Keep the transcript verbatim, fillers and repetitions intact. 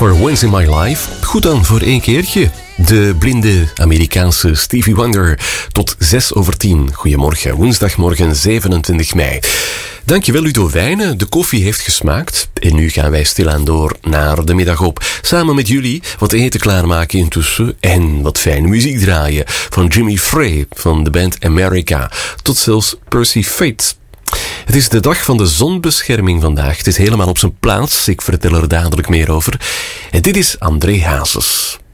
For Once in My Life. Goed dan, voor één keertje. De blinde Amerikaanse Stevie Wonder. Tot zes over tien. Goedemorgen, woensdagmorgen zevenentwintig mei. Dankjewel Ludo Wijnen, de koffie heeft gesmaakt. En nu gaan wij stilaan door naar de middag op. Samen met jullie wat eten klaarmaken intussen. En wat fijne muziek draaien. Van Jimmy Frey van de band America. Tot zelfs Percy Fate. Het is de dag van de zonbescherming vandaag. Het is helemaal op zijn plaats. Ik vertel er dadelijk meer over. En dit is André Hazes.